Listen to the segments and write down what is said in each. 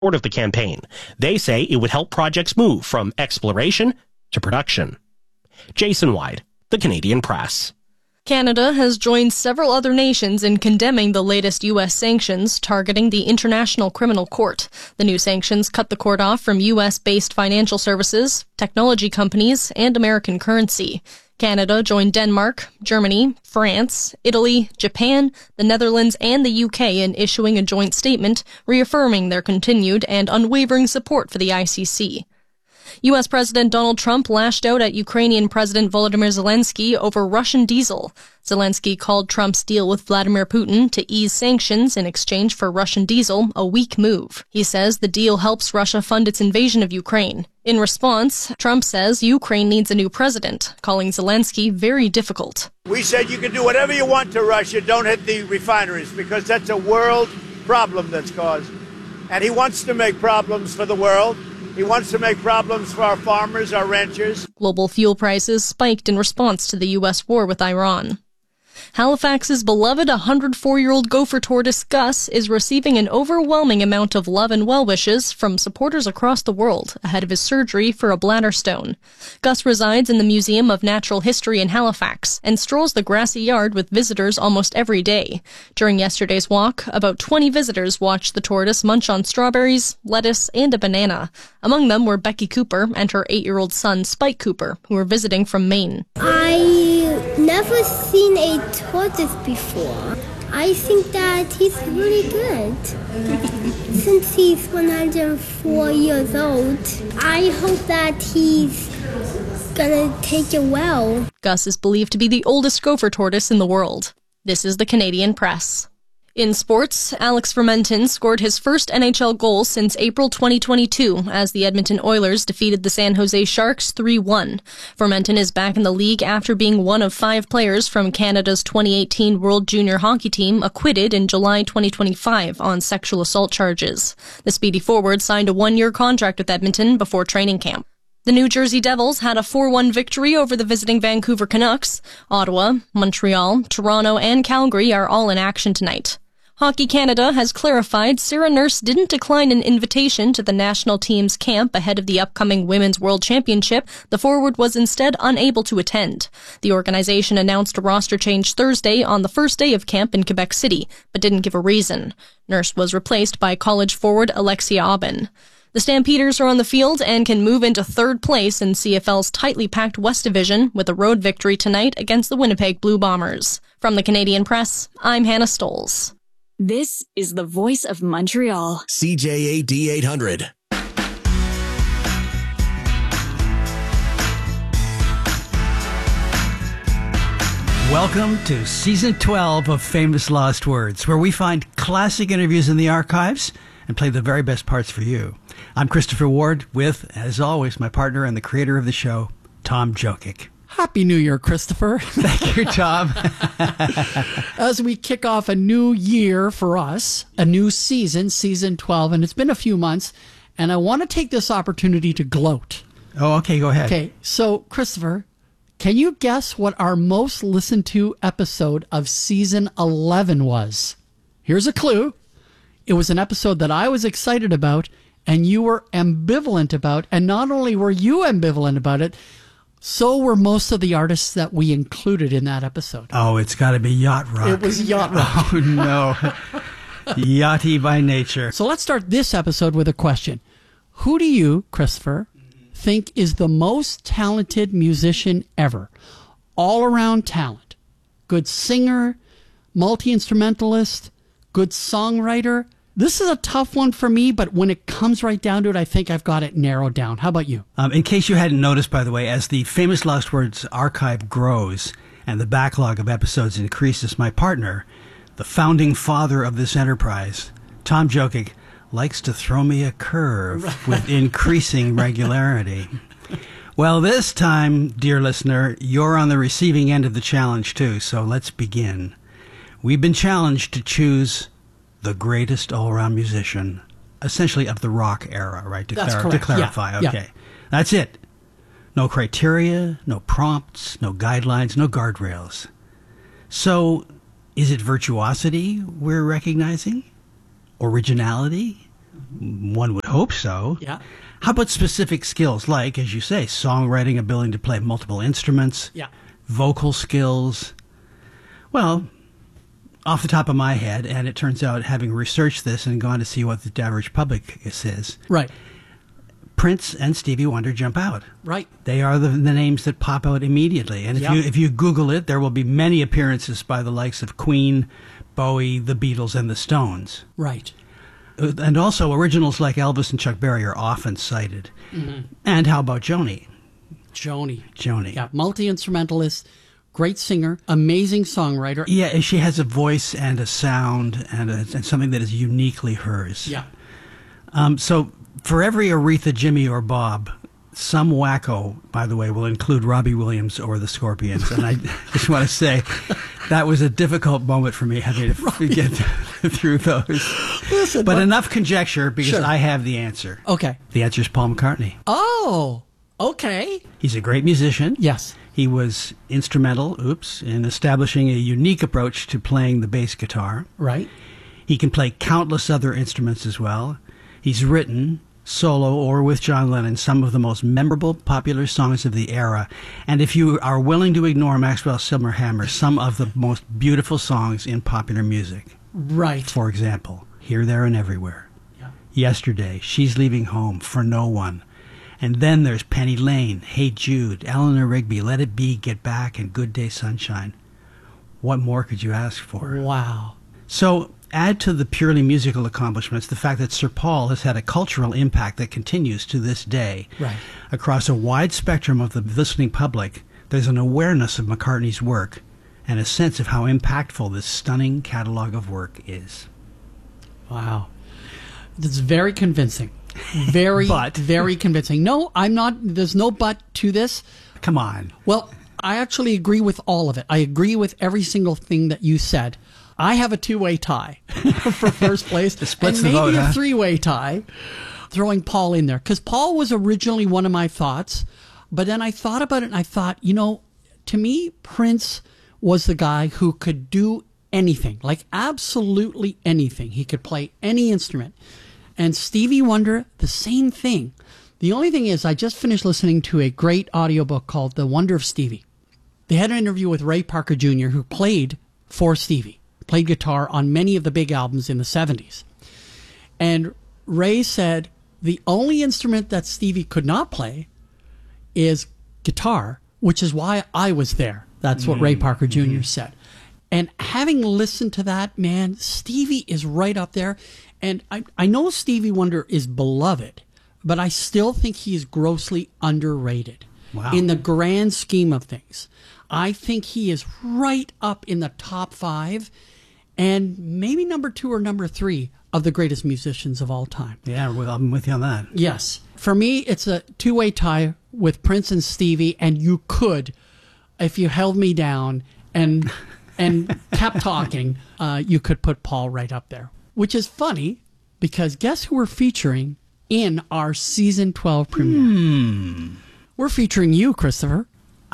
of the campaign. They say it would help projects move from exploration to production. Jason Wyde, The Canadian Press. Canada has joined several other nations in condemning the latest U.S. sanctions targeting the International Criminal Court. The new sanctions cut the court off from U.S.-based financial services, technology companies, and American currency. Canada joined Denmark, Germany, France, Italy, Japan, the Netherlands, and the UK in issuing a joint statement reaffirming their continued and unwavering support for the ICC. U.S. President Donald Trump lashed out at Ukrainian President Volodymyr Zelensky over Russian diesel. Zelensky called Trump's deal with Vladimir Putin to ease sanctions in exchange for Russian diesel a weak move. He says the deal helps Russia fund its invasion of Ukraine. In response, Trump says Ukraine needs a new president, calling Zelensky very difficult. We said you can do whatever you want to Russia, don't hit the refineries, because that's a world problem that's caused. And he wants to make problems for the world. He wants to make problems for our farmers, our ranchers. Global fuel prices spiked in response to the U.S. war with Iran. Halifax's beloved 104-year-old gopher tortoise Gus is receiving an overwhelming amount of love and well wishes from supporters across the world ahead of his surgery for a bladder stone. Gus resides in the Museum of Natural History in Halifax and strolls the grassy yard with visitors almost every day. During yesterday's walk, about 20 visitors watched the tortoise munch on strawberries, lettuce, and a banana. Among them were Becky Cooper and her 8-year-old son Spike Cooper, who were visiting from Maine. I never seen a tortoise before. I think that he's really good. Since he's 104 years old, I hope that he's gonna take it well. Gus is believed to be the oldest gopher tortoise in the world. This is the Canadian Press. In sports, Alex Fermenton scored his first NHL goal since April 2022 as the Edmonton Oilers defeated the San Jose Sharks 3-1. Fermenton is back in the league after being one of 5 players from Canada's 2018 World Junior Hockey Team acquitted in July 2025 on sexual assault charges. The speedy forward signed a 1-year contract with Edmonton before training camp. The New Jersey Devils had a 4-1 victory over the visiting Vancouver Canucks. Ottawa, Montreal, Toronto, and Calgary are all in action tonight. Hockey Canada has clarified Sarah Nurse didn't decline an invitation to the national team's camp ahead of the upcoming Women's World Championship. The forward was instead unable to attend. The organization announced a roster change Thursday on the first day of camp in Quebec City, but didn't give a reason. Nurse was replaced by college forward Alexia Aubin. The Stampeders are on the field and can move into 3rd place in CFL's tightly packed West Division with a road victory tonight against the Winnipeg Blue Bombers. From the Canadian Press, I'm Hannah Stoles. This is the voice of Montreal. CJAD 800. Welcome to Season 12 of Famous Lost Words, where we find classic interviews in the archives and play the very best parts for you. I'm Christopher Ward with, as always, my partner and the creator of the show, Tom Jokic. Happy New Year, Christopher. Thank you, Tom. As we kick off a new year for us, a new season, Season 12, and it's been a few months, and I want to take this opportunity to gloat. Oh, okay, go ahead. Okay, so, Christopher, can you guess what our most listened to episode of Season 11 was? Here's a clue. It was an episode that I was excited about, and you were ambivalent about, and not only were you ambivalent about it, so were most of the artists that we included in that episode. Oh, it's got to be Yacht Rock. It was Yacht Rock. Oh, no. Yachty by nature. So let's start this episode with a question. Who do you, Christopher, think is the most talented musician ever? All-around talent. Good singer, multi-instrumentalist, good songwriter. This is a tough one for me, but when it comes right down to it, I think I've got it narrowed down. How about you? In case you hadn't noticed, by the way, as the Famous Lost Words archive grows and the backlog of episodes increases, my partner, the founding father of this enterprise, Tom Jokic, likes to throw me a curve with increasing regularity. Well, this time, dear listener, you're on the receiving end of the challenge, too, so let's begin. We've been challenged to choose the greatest all-around musician, essentially of the rock era, right? To clarify, yeah. okay. Yeah. That's it. No criteria, no prompts, no guidelines, no guardrails. So, is it virtuosity we're recognizing? Originality? One would hope so. Yeah. How about specific skills like, as you say, songwriting, ability to play multiple instruments, Yeah. vocal skills? Well, off the top of my head, and it turns out having researched this and gone to see what the average public says, Right. Prince and Stevie Wonder jump out. Right. They are the names that pop out immediately. And if you Google it, there will be many appearances by the likes of Queen, Bowie, the Beatles, and the Stones. Right. And also originals like Elvis and Chuck Berry are often cited. Mm-hmm. And how about Joni? Joni. Yeah, multi-instrumentalist, great singer, amazing songwriter. Yeah, she has a voice and a sound and something that is uniquely hers. Yeah. So for every Aretha, Jimmy, or Bob, some wacko, by the way, will include Robbie Williams or the Scorpions. And I just want to say that was a difficult moment for me having to get through those. Listen, but enough conjecture because Sure. I have the answer. Okay. The answer is Paul McCartney. Oh, okay. He's a great musician. Yes. He was instrumental, in establishing a unique approach to playing the bass guitar. Right. He can play countless other instruments as well. He's written, solo or with John Lennon, some of the most memorable popular songs of the era. And if you are willing to ignore Maxwell Silverhammer, some of the most beautiful songs in popular music. Right. For example, Here, There, and Everywhere. Yeah. Yesterday, She's Leaving Home, For No One. And then there's Penny Lane, Hey Jude, Eleanor Rigby, Let It Be, Get Back, and Good Day Sunshine. What more could you ask for? Wow. So add to the purely musical accomplishments the fact that Sir Paul has had a cultural impact that continues to this day. Right. Across a wide spectrum of the listening public, there's an awareness of McCartney's work and a sense of how impactful this stunning catalog of work is. Wow. That's very convincing. Very, very convincing. No, I'm not. There's no but to this. Come on. Well, I actually agree with all of it. I agree with every single thing that you said. I have a two-way tie for first place. Splits and the maybe vote, a huh? three-way tie, throwing Paul in there. Because Paul was originally one of my thoughts, but then I thought about it and I thought, to me, Prince was the guy who could do anything, like absolutely anything. He could play any instrument. And Stevie Wonder, the same thing. The only thing is, I just finished listening to a great audiobook called The Wonder of Stevie. They had an interview with Ray Parker Jr., who played for Stevie, played guitar on many of the big albums in the 70s. And Ray said the only instrument that Stevie could not play is guitar, which is why I was there. That's what Ray Parker Jr. said. And having listened to that, man, Stevie is right up there. And I know Stevie Wonder is beloved, but I still think he is grossly underrated. Wow. In the grand scheme of things. I think he is right up in the top 5 and maybe number 2 or number 3 of the greatest musicians of all time. Yeah, well, I'm with you on that. Yes. For me, it's a two-way tie with Prince and Stevie, and you could, if you held me down and kept talking, you could put Paul right up there. Which is funny, because guess who we're featuring in our Season 12 premiere? We're featuring you, Christopher.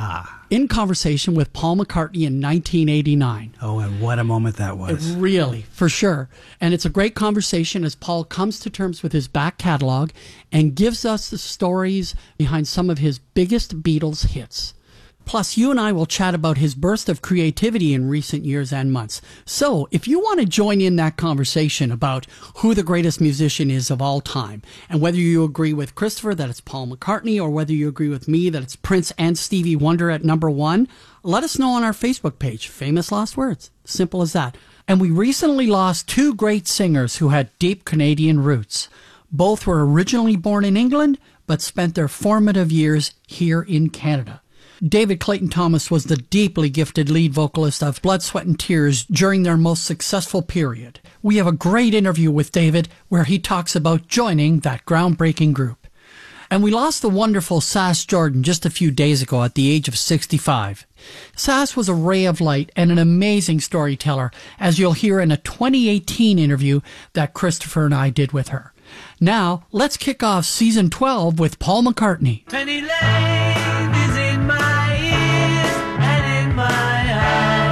In conversation with Paul McCartney in 1989. Oh, and what a moment that was. Really, for sure. And it's a great conversation as Paul comes to terms with his back catalog and gives us the stories behind some of his biggest Beatles hits. Plus, you and I will chat about his burst of creativity in recent years and months. So, if you want to join in that conversation about who the greatest musician is of all time, and whether you agree with Christopher that it's Paul McCartney, or whether you agree with me that it's Prince and Stevie Wonder at number 1, let us know on our Facebook page, Famous Lost Words. Simple as that. And we recently lost 2 great singers who had deep Canadian roots. Both were originally born in England, but spent their formative years here in Canada. David Clayton Thomas was the deeply gifted lead vocalist of Blood, Sweat and Tears during their most successful period. We have a great interview with David where he talks about joining that groundbreaking group. And we lost the wonderful Sass Jordan just a few days ago at the age of 65. Sass was a ray of light and an amazing storyteller, as you'll hear in a 2018 interview that Christopher and I did with her. Now, let's kick off Season 12 with Paul McCartney. Penny Lane is in my ears and in my eyes.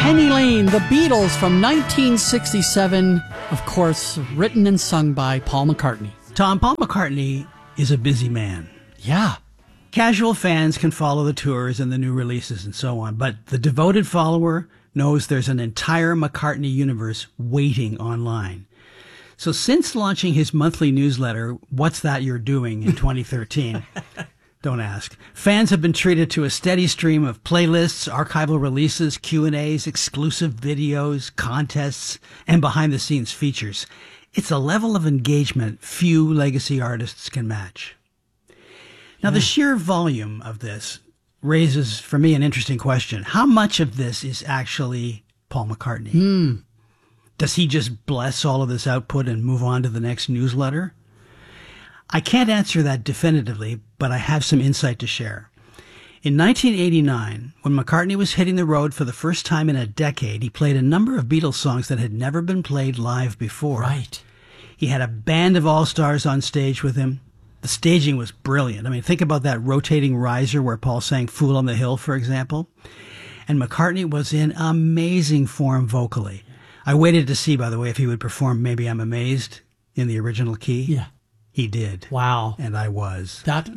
Penny Lane, The Beatles from 1967, of course, written and sung by Paul McCartney. Tom, Paul McCartney is a busy man. Yeah. Casual fans can follow the tours and the new releases and so on, but the devoted follower knows there's an entire McCartney universe waiting online. So since launching his monthly newsletter, What's That You're Doing, in 2013, don't ask, fans have been treated to a steady stream of playlists, archival releases, Q&As, exclusive videos, contests, and behind-the-scenes features. It's a level of engagement few legacy artists can match. Now, the sheer volume of this raises, for me, an interesting question. How much of this is actually Paul McCartney? Does he just bless all of this output and move on to the next newsletter? I can't answer that definitively, but I have some insight to share. In 1989, when McCartney was hitting the road for the first time in a decade, he played a number of Beatles songs that had never been played live before. Right. He had a band of all-stars on stage with him. The staging was brilliant. I mean, think about that rotating riser where Paul sang Fool on the Hill, for example. And McCartney was in amazing form vocally. I waited to see, by the way, if he would perform Maybe I'm Amazed in the original key. Yeah. He did. Wow. And I was. That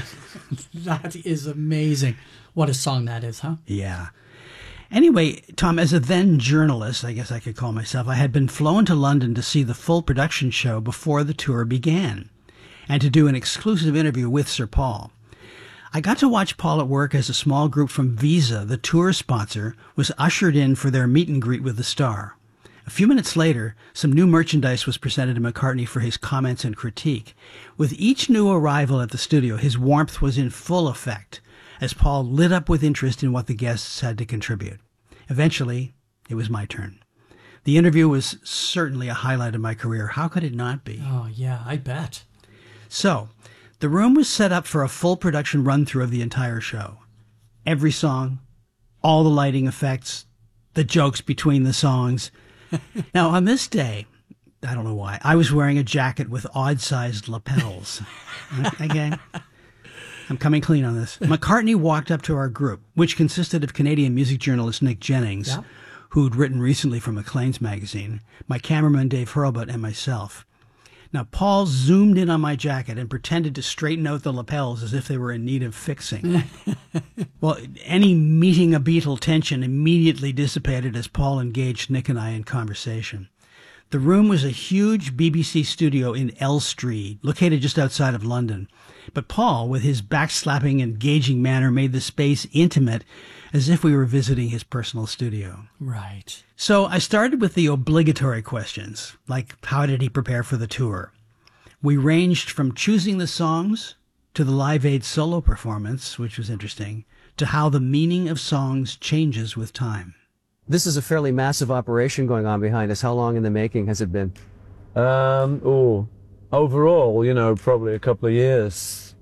is amazing. What a song that is, huh? Yeah. Anyway, Tom, as a then journalist, I guess I could call myself, I had been flown to London to see the full production show before the tour began and to do an exclusive interview with Sir Paul. I got to watch Paul at work as a small group from Visa, the tour sponsor, was ushered in for their meet and greet with the star. A few minutes later, some new merchandise was presented to McCartney for his comments and critique. With each new arrival at the studio, his warmth was in full effect, as Paul lit up with interest in what the guests had to contribute. Eventually, it was my turn. The interview was certainly a highlight of my career. How could it not be? Oh, yeah, I bet. So, the room was set up for a full production run-through of the entire show. Every song, all the lighting effects, the jokes between the songs. Now, on this day, I don't know why, I was wearing a jacket with odd-sized lapels. Okay? I'm coming clean on this. McCartney walked up to our group, which consisted of Canadian music journalist Nick Jennings, who'd written recently for Maclean's magazine, my cameraman Dave Hurlbut, and myself. Now, Paul zoomed in on my jacket and pretended to straighten out the lapels as if they were in need of fixing. Well, any meeting a Beatle tension immediately dissipated as Paul engaged Nick and I in conversation. The room was a huge BBC studio in Elstree, located just outside of London. But Paul, with his backslapping, engaging manner, made the space intimate, as if we were visiting his personal studio. Right. So I started with the obligatory questions, like how did he prepare for the tour? We ranged from choosing the songs to the Live Aid solo performance, which was interesting, to how the meaning of songs changes with time. This is a fairly massive operation going on behind us. How long in the making has it been? Overall, probably a couple of years.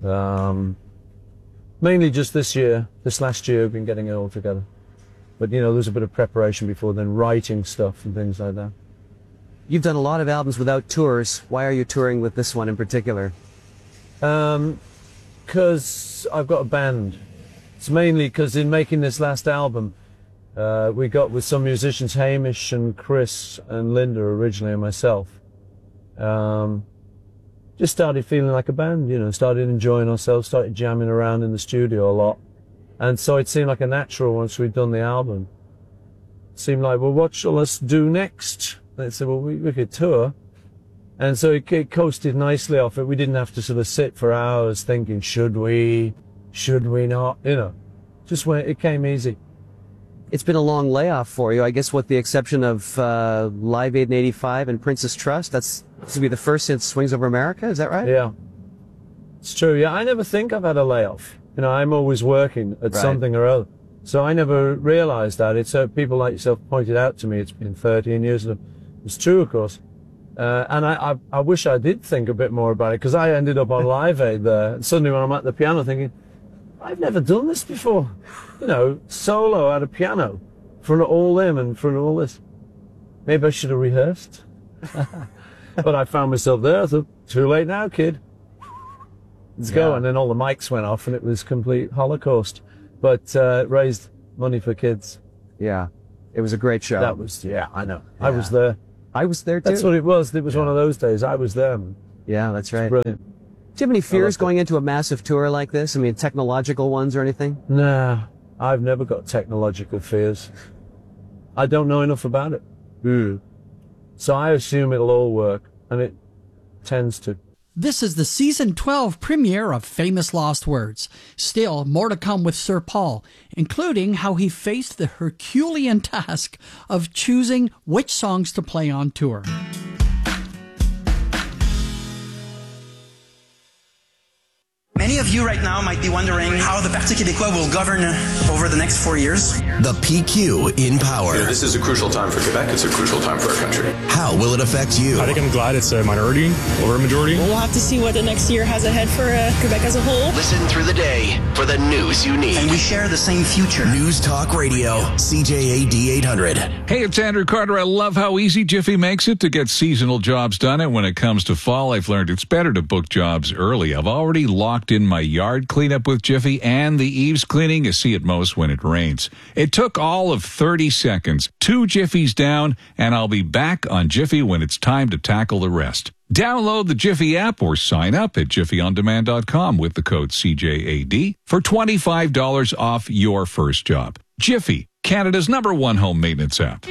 Mainly just this last year, we've been getting it all together. But, there's a bit of preparation before then, writing stuff and things like that. You've done a lot of albums without tours. Why are you touring with this one in particular? Because I've got a band. It's mainly because in making this last album, we got with some musicians, Hamish and Chris and Linda originally and myself. Just started feeling like a band, started enjoying ourselves, started jamming around in the studio a lot. And so it seemed like a natural once we'd done the album. It seemed like, well, what shall us do next? They said, well, we could tour. And so it coasted nicely off it. We didn't have to sort of sit for hours thinking, should we not? Just when it came easy. It's been a long layoff for you, I guess, with the exception of Live Aid in '85 and Princess Trust. This will be the first since Swings Over America, is that right? Yeah. It's true, yeah. I never think I've had a layoff. I'm always working at something or other. So I never realized that. It's people like yourself pointed out to me. It's been 13 years. It's true, of course. And I wish I did think a bit more about it, because I ended up on Live Aid there. And suddenly when I'm at the piano thinking, I've never done this before. Solo at a piano, in front of all them and in front of all this. Maybe I should have rehearsed. But I found myself there. I thought, too late now, kid. Let's go. And then all the mics went off and it was complete holocaust. But raised money for kids. Yeah. It was a great show. That was, I know. Yeah. I was there. I was there too. That's what it was. It was one of those days. I was there. Yeah, that's right. Brilliant. Do you have any fears going into a massive tour like this? I mean, technological ones or anything? Nah, I've never got technological fears. I don't know enough about it. So I assume it'll all work, and it tends to. This is the season 12 premiere of Famous Lost Words. Still, more to come with Sir Paul, including how he faced the Herculean task of choosing which songs to play on tour. Many of you right now might be wondering how the Parti Québécois will govern over the next 4 years. The PQ in power. This is a crucial time for Quebec. It's a crucial time for our country. How will it affect you? I think I'm glad it's a minority over a majority. We'll have to see what the next year has ahead for Quebec as a whole. Listen through the day for the news you need. And we share the same future. News Talk Radio, CJAD 800. Hey, it's Andrew Carter. I love how easy Jiffy makes it to get seasonal jobs done. And when it comes to fall, I've learned it's better to book jobs early. I've already locked in my yard cleanup with Jiffy and the eaves cleaning. You see it most when it rains. It took all of 30 seconds. 2 Jiffies down, and I'll be back on Jiffy when it's time to tackle the rest. Download the Jiffy app or sign up at jiffyondemand.com with the code CJAD for $25 off your first job. Jiffy, Canada's #1 home maintenance app.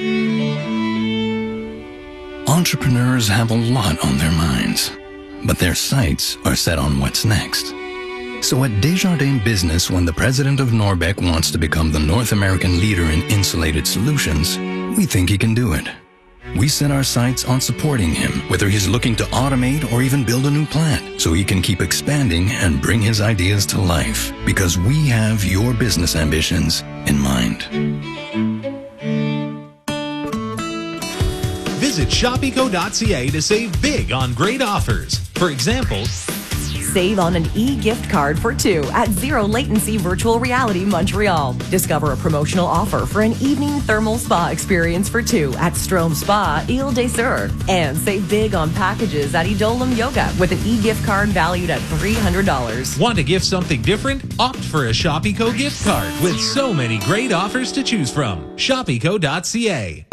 Entrepreneurs have a lot on their minds, but their sights are set on what's next. So at Desjardins Business, when the president of Norbec wants to become the North American leader in insulated solutions, we think he can do it. We set our sights on supporting him, whether he's looking to automate or even build a new plant, so he can keep expanding and bring his ideas to life, because we have your business ambitions in mind. Visit shopeco.ca to save big on great offers. For example, save on an e-gift card for 2 at Zero Latency Virtual Reality Montreal. Discover a promotional offer for an evening thermal spa experience for 2 at Strom Spa, Ile des Sœurs. And save big on packages at Idolum Yoga with an e-gift card valued at $300. Want to gift something different? Opt for a Shopeco gift card with so many great offers to choose from. Shopeco.ca.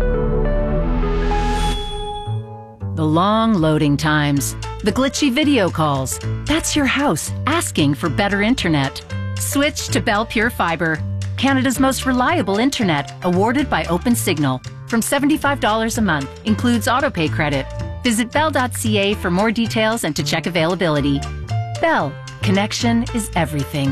The long loading times, the glitchy video calls. That's your house asking for better internet. Switch to Bell Pure Fiber, Canada's most reliable internet, awarded by OpenSignal. From $75 a month, includes autopay credit. Visit bell.ca for more details and to check availability. Bell, connection is everything.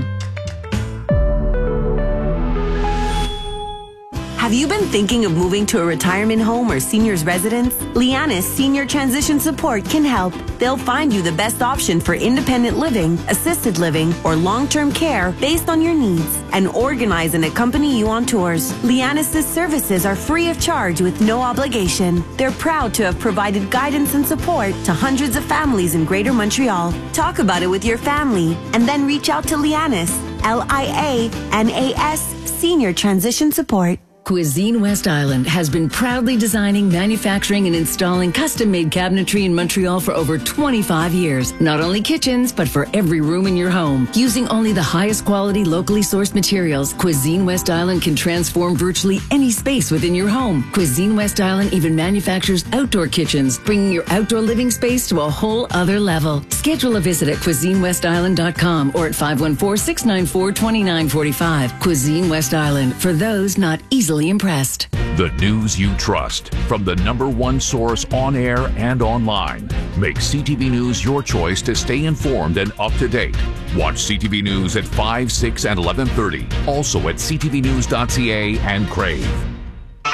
Have you been thinking of moving to a retirement home or senior's residence? Lianis Senior Transition Support can help. They'll find you the best option for independent living, assisted living, or long-term care based on your needs and organize and accompany you on tours. Lianis' services are free of charge with no obligation. They're proud to have provided guidance and support to hundreds of families in Greater Montreal. Talk about it with your family and then reach out to Lianis, Lianas Senior Transition Support. Cuisine West Island has been proudly designing, manufacturing, and installing custom-made cabinetry in Montreal for over 25 years. Not only kitchens, but for every room in your home. Using only the highest quality, locally sourced materials, Cuisine West Island can transform virtually any space within your home. Cuisine West Island even manufactures outdoor kitchens, bringing your outdoor living space to a whole other level. Schedule a visit at CuisineWestIsland.com or at 514-694-2945. Cuisine West Island, for those not easily impressed. The news you trust from the #1 source on air and online. Make CTV News your choice to stay informed and up to date. Watch CTV News at 5, 6, and 11:30. Also at ctvnews.ca and Crave.